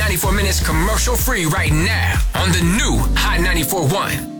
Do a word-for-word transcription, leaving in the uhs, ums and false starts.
ninety-four minutes commercial free right now on the new Hot ninety-four point one.